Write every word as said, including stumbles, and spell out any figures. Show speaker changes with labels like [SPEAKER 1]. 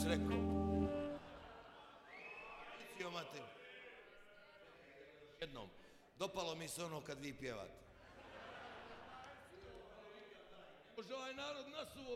[SPEAKER 1] rekao. Micio mater. Jednom. Dopalo mi se ono kad vi pjevate. Može ovaj narod nasuvo